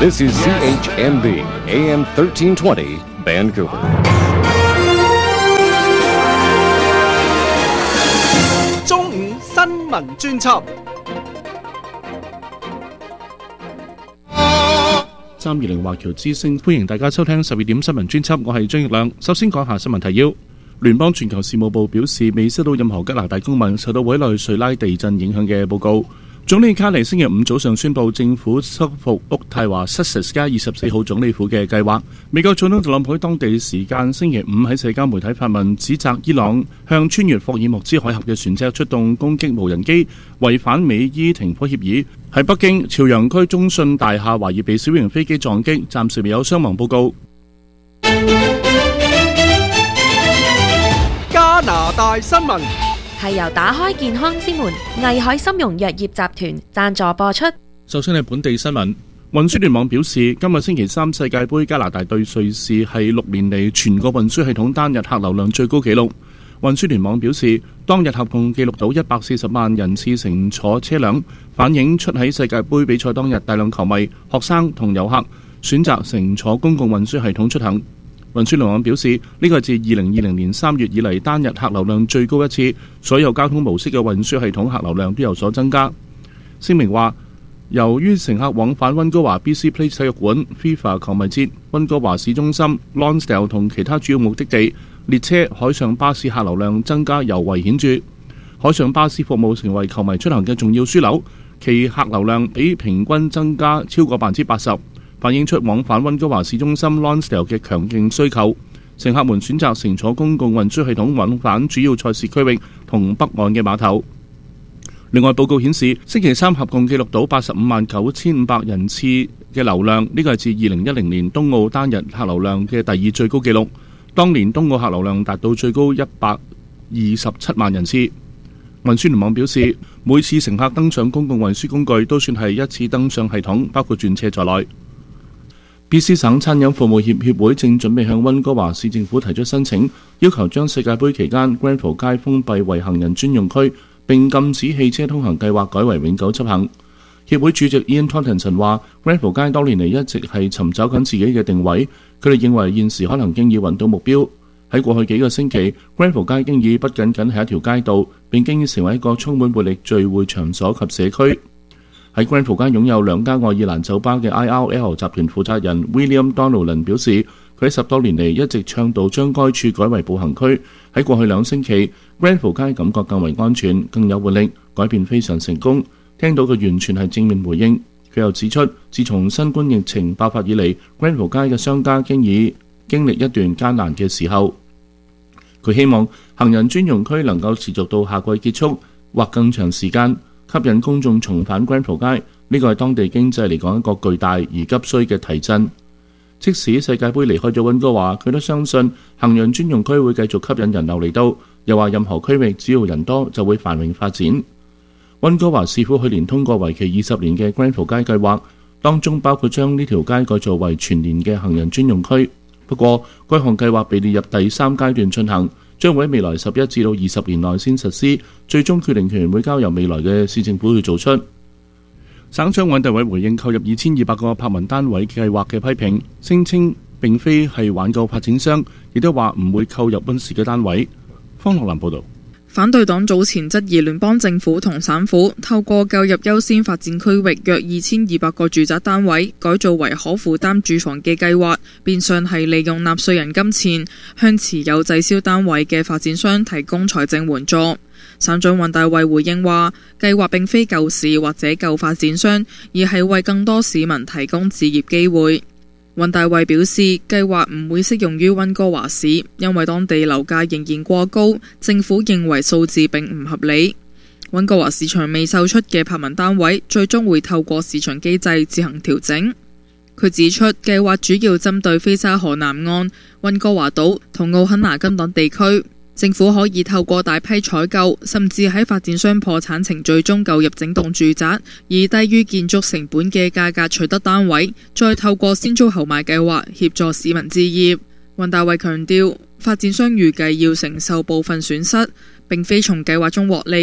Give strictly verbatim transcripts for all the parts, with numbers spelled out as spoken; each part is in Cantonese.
This is C H N B A M thirteen twenty Vancouver. 中午新聞專輯。 三二零華僑之聲，歡迎大家收聽十二點新聞專輯，我係張奕亮。首先講下新聞提要。聯邦全球事務部表示，未收到任何加拿大公民受到委內瑞拉地震影響嘅報告。總理卡尼星期五早上宣布，政府修復渥太華 Sussex 街二十四號總理府嘅計劃。美國總統特朗普喺當地時間星期五喺社交媒體發文，指責伊朗向穿越霍爾木茲海峽嘅船隻出動攻擊無人機，違反美伊停火協議。喺北京朝陽區中信大廈懷疑被小型飛機撞擊，暫時未有傷亡報告。 加拿大新聞係由打開健康之門藝海參茸藥業集團贊助播出。 首先係本地新聞，運輸聯網表示，今日星期三世界盃加拿大對瑞士係六年嚟全個運輸系統單日客流量最高紀錄。運輸聯網表示，當日合共記錄到一百四十萬人次乘坐車輛，反映出喺世界盃比賽當日大量球迷、學生同遊客選擇乘坐公共運輸系統出行。運輸聯網表示，呢個係自二零二零年三月以嚟單日客流量最高一次，所有交通模式嘅運輸系統客流量都有所增加。聲明話，由於乘客往返溫哥華 B C Place 體育館、FIFA 球迷節、溫哥華市中心、Lonsdale 同其他主要目的地，列車、海上巴士客流量增加尤為顯著。海上巴士服務成為球迷出行嘅重要樞紐，其客流量比平均增加超過百分之八十。反映出往返溫哥華市中心 Lonsdale 嘅強勁需求，乘客們選擇乘坐公共運輸系統往返主要賽事區域同北岸嘅碼頭。另外，報告顯示，星期三合共記錄到八十五萬九千五百人次嘅流量，呢個係自二零一零年東澳單日客流量嘅第二最高紀錄。當年東澳客流量達到最高一百二十七萬人次。運輸聯網表示，每次乘客登上公共運輸工具都算係一次登上系統，包括轉車在內。B C 省餐飲服務業協會正準備向溫哥華市政府提出申請，要求將世界盃期間 Granville 街封閉為行人專用區，並禁止汽車通行計劃改為永久執行。協會主席 Ian Tottenson 話 Granville 街多年嚟一直係尋找緊自己嘅定位，佢哋認為現時可能經已揾到目標。喺過去幾個星期 Granville 街經已不僅僅係一條街道，並經已成為一個充滿活力聚會場所及社區。喺 Granville 街擁有兩家愛爾蘭酒吧嘅 I R L 集團負責人 William Donolan 表示，佢喺十多年嚟一直倡導將該處改為步行區。喺過去兩星期 Granville 街感覺更為安全、更有活力，改變非常成功。聽到佢完全係正面回應。佢又指出，自從新冠疫情爆發以嚟 Granville 街嘅商家經已經歷一段艱難嘅時候。佢希望行人專用區能夠持續到夏季結束或更長時間，吸引公眾重返 Granville 街，呢個係當地經濟嚟講一個巨大而急需嘅提振。即使世界盃離開咗溫哥華，佢都相信行人專用區會繼續吸引人流嚟到。又話任何區域只要人多就會繁榮發展。溫哥華市府去年通過為期二十年嘅 Granville 街計劃，當中包括將呢條街改造為全年嘅行人專用區。不過，該項計劃被列入第三階段進行，將會喺未來十一至到二十年內先實施，最終決定權會交由未來嘅市政府去做出。省長尹大偉回應購入二千二百個柏文單位計劃嘅批評，聲稱並非係挽救發展商，亦都話唔會購入溫氏嘅單位。方樂蘭報導。 反對黨早前質疑聯邦政府同省府透過購入優先發展區域約二千二百個住宅單位，改造為可負擔住房嘅計劃，變相係利用納稅人金錢向持有滯銷單位嘅發展商提供財政援助。省長尹大衛回應話，計劃並非救市或者救發展商，而係為更多市民提供置業機會。尹大衛表示，計劃唔會適用於溫哥華市，因為當地樓價仍然過高，政府認為數字並唔合理。溫哥華市場未售出嘅柏文單位，最終會透過市場機制自行調整。佢指出，計劃主要針對菲沙河南岸、溫哥華島同奧肯拿根等地區。政府可以透過大批採購，甚至喺發展商破產程序中購入整棟住宅，以低於建築成本嘅價格取得單位，再透過先租後買計劃協助市民置業。尹大衛強調，發展商預計要承受部分損失，並非從計劃中獲利。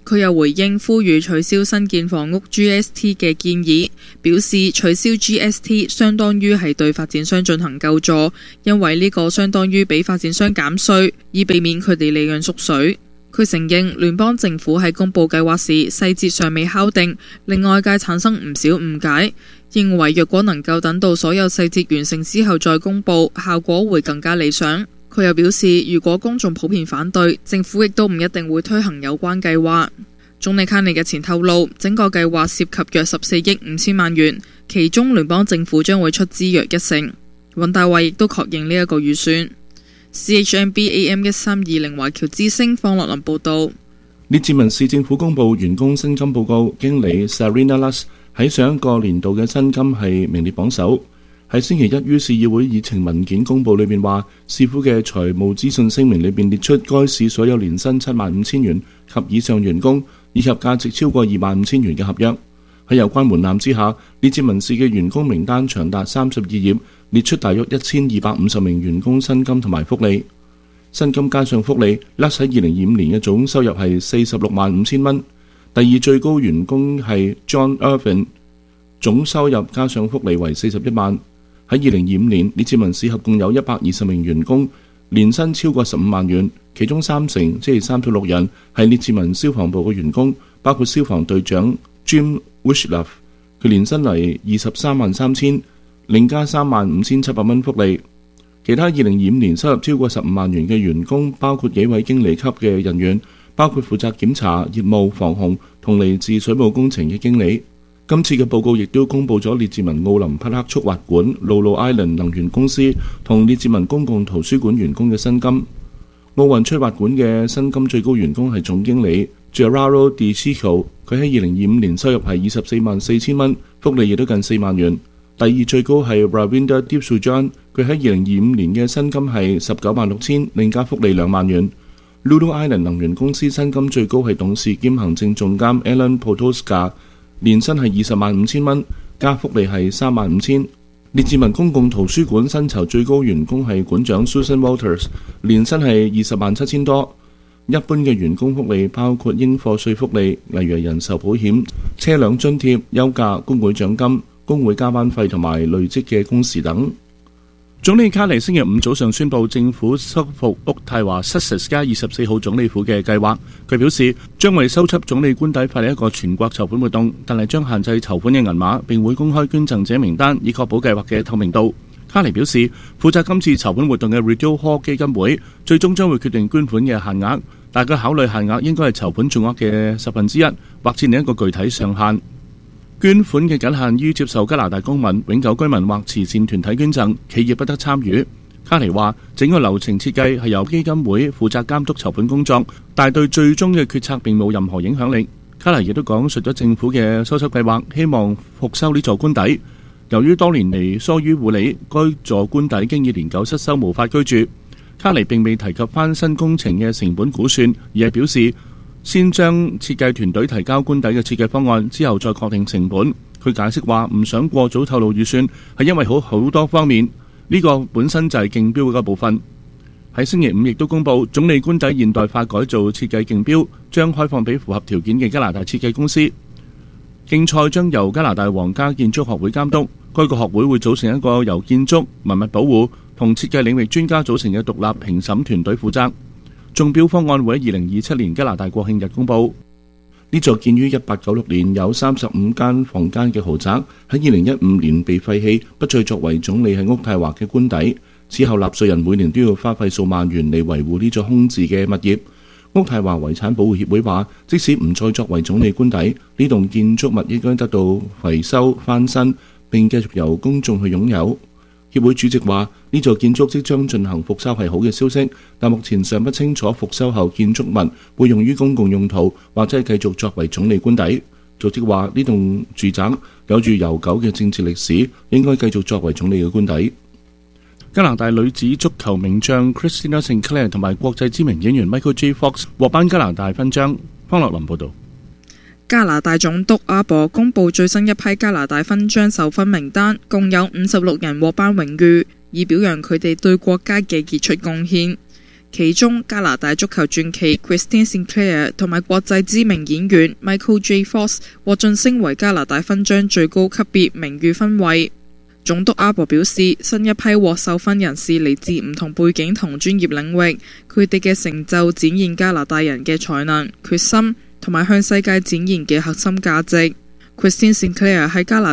佢又回應呼籲取消新建房屋 G S T 嘅建議，表示取消 G S T 相當於係對發展商進行救助，因為呢個相當於俾發展商減稅，以避免佢哋利潤縮水。佢承認聯邦政府喺公佈計劃時細節尚未敲定，令外界產生唔少誤解，認為若果能夠等到所有細節完成之後再公佈，效果會更加理想。佢又表示，如果公眾普遍反對，政府亦都唔一定會推行有關計劃。總理卡尼日前透露，整個計劃涉及約十四億五千萬元，其中聯邦政府將會出資約一成。尹大衛亦都確認呢一個預算。C H M B A M 一三二零華僑之聲方樂林報導。 列治文市政府公布員工薪金報告，經理 Sarina Luss 喺上一個年度嘅薪金係名列榜首。喺星期一於市議會議程文件公佈裏面話，市府嘅財務資訊聲明裏面列出該市所有年薪七萬五千元及以上員工，以及價值超過二萬五千元嘅合約。喺有關門檻之下，列治文市嘅員工名單長達三十二頁，列出大約一千二百五十名員工薪金同埋福利。薪金加上福利，甩喺二零二五年嘅總收入係四十六萬五千蚊。第二最高員工係 John Irvin， 總收入加上福利為四十一萬。喺二零二五年，列治文市合共有一百二十名員工，年薪超過十五萬元，其中三成，即係三十六人，係列治文消防部嘅員工，包括消防隊長 Jim Wishlove， 佢年薪嚟二十三萬三千，另加三萬五千七百蚊福利。其他二零二五年收入超過十五萬元嘅員工，包括幾位經理級嘅人員，包括負責檢查、業務、防洪同嚟自水務工程嘅經理。今次嘅報告亦都公布咗列治文奧林匹克速滑館、露露 Island 能源公司同列治文公共圖書館員工嘅薪金。奧運速滑館嘅薪金最高員工係總經理 Gerardo Di Chico， 佢喺二零二五年收入係二十四萬四千蚊，福利亦都近四萬元。第二最高係 Ravinder Dipsujan， 佢喺二零二五年嘅薪金係十九萬六千，另加福利兩萬元。Lulu Island 能源公司薪金最高係董事兼行政總監 Alan Potoska，年薪係二十萬五千蚊，加福利係三萬五千。列治文公共圖書館薪酬最高員工係館長 Susan Walters， 年薪係二十萬七千多。一般嘅員工福利包括應課稅福利，例如人壽保險、車輛津貼、休假、工會獎金、工會加班費同埋累積嘅工時等。總理卡尼星期五早上宣布政府修復渥太華 Sussex 街二十四號總理府嘅計劃。佢表示將為收葺總理官邸發起一個全國籌款活動，但係將限制籌款嘅銀碼，並會公開捐贈者名單，以確保計劃嘅透明度。卡尼表示，負責今次籌款活動嘅 Rideau Hall 基金會最終將會決定捐款嘅限額，但佢考慮限額應該係籌款總額嘅十分之一，或設定一個具體上限。捐款嘅僅限於接受加拿大公民、永久居民或慈善團體捐贈，企業不得參與。卡尼話，整個流程設計係由基金會負責監督籌款工作，但係對最終嘅決策並冇任何影響力。卡尼亦都講述咗政府嘅修葺計劃，希望復修呢座官邸。由於多年嚟疏於護理，該座官邸經已年久失修，無法居住。卡尼並未提及翻新工程嘅成本估算，而係表示先將設計團隊提交官邸嘅設計方案，之後再確定成本。佢解釋話唔想過早透露預算，係因為好好多方面，呢個本身就係競標嘅部分。喺星期五亦都公佈總理官邸現代化改造設計競標，將開放俾符合條件嘅加拿大設計公司。競賽將由加拿大皇家建築學會監督，該個學會會組成一個由建築、文物保護同設計領域專家組成嘅獨立評審團隊負責。中標方案會喺二零二七年加拿大國慶日公佈。呢座建於一八九六年有三十五間房間嘅豪宅，喺二零一五年被廢棄，不再作為總理喺渥太華嘅官邸。此後納稅人每年都要花費數萬元嚟維護呢座空置嘅物業。渥太華遺產保護協會話，即使唔再作為總理官邸，呢棟建築物應該得到維修翻新，並繼續由公眾去擁有。協會主席話，呢座建築即將進行復修係好嘅消息，但目前尚不清楚復修後建築物會用於公共用途，或者係繼續作為總理官邸。組織話，呢棟住宅有住悠久嘅政治歷史，應該繼續作為總理嘅官邸。加拿大女子足球名將 Christina Sinclair 同埋國際知名演員 Michael J. Fox 獲頒加拿大勳章。方樂林報導。 加拿大總督阿伯公布最新一批加拿大勳章授勳名單，共有五十六人獲頒榮譽，以表揚佢哋對國家嘅傑出貢獻。 其中加拿大足球傳奇 Christine Sinclair 同埋國際知名演員 Michael J. Fox 獲晉升為加拿大勳章最高級別名譽分位。總督阿伯表示，新一批獲授勳人士嚟自唔同背景同專業領域，佢哋嘅成就展現加拿大人嘅才能、決心同埋向世界展現嘅核心價值。Christine Sinclair 喺加拿